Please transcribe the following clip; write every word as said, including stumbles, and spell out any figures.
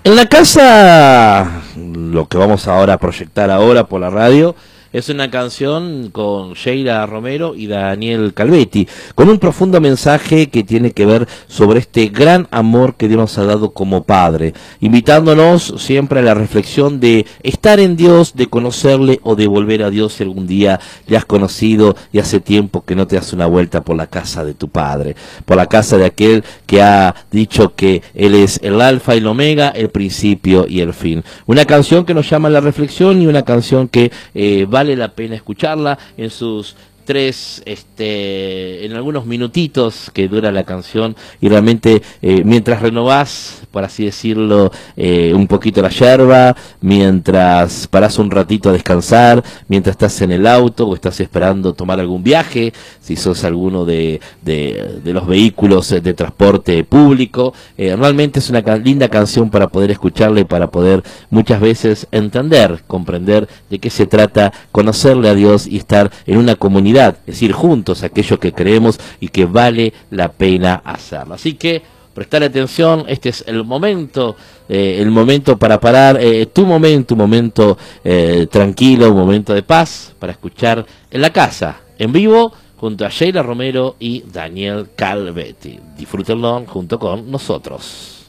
En la casa, lo que vamos ahora a proyectar ahora por la radio, es una canción con Sheila Romero y Daniel Calvetti, con un profundo mensaje que tiene que ver sobre este gran amor que Dios nos ha dado como Padre, invitándonos siempre a la reflexión de estar en Dios, de conocerle o de volver a Dios si algún día le has conocido y hace tiempo que no te das una vuelta por la casa de tu Padre, por la casa de aquel que ha dicho que Él es el alfa y el omega, el principio y el fin. Una canción que nos llama a la reflexión y una canción que eh, vale la pena escucharla en sus tres, este, en algunos minutitos que dura la canción, y realmente eh, mientras renovás, por así decirlo, eh, un poquito la yerba, mientras parás un ratito a descansar, mientras estás en el auto o estás esperando tomar algún viaje, si sos alguno de, de, de los vehículos de transporte público, eh, realmente es una ca linda canción para poder escucharla y para poder muchas veces entender, comprender de qué se trata, conocerle a Dios y estar en una comunidad, es decir, juntos aquello que creemos y que vale la pena hacerlo. Así que prestar atención, este es el momento, eh, el momento para parar, eh, tu momento, un momento eh, tranquilo, un momento de paz para escuchar en la casa, en vivo, junto a Sheila Romero y Daniel Calvetti. Disfrútenlo junto con nosotros.